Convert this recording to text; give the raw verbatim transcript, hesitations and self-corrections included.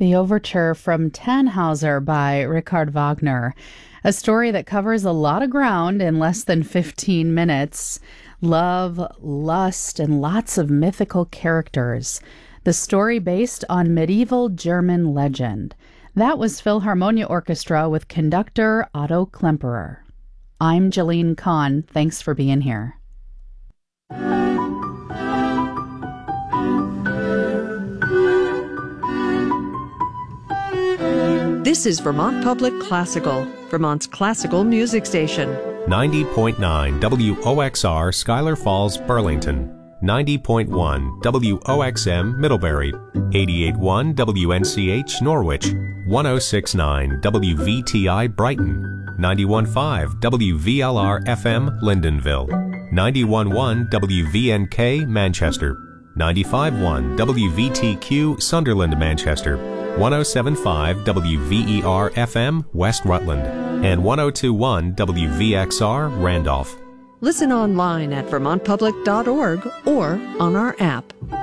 The Overture from Tannhauser by Richard Wagner, a story that covers a lot of ground in less than fifteen minutes. Love, lust, and lots of mythical characters. The story based on medieval German legend. That was Philharmonia Orchestra with conductor Otto Klemperer. I'm Jeline Kahn. Thanks for being here. This is Vermont Public Classical, Vermont's classical music station. ninety point nine W O X R Schuyler Falls, Burlington. ninety point one W O X M Middlebury. eighty-eight point one W N C H Norwich. one oh six point nine W V T I Brighton. ninety-one point five W V L R F M Lyndonville. ninety-one point one W V N K Manchester. ninety-five point one W V T Q Sunderland, Manchester. one oh seven point five W V E R F M West Rutland. And one oh two point one W V X R Randolph. Listen online at vermont public dot org or on our app.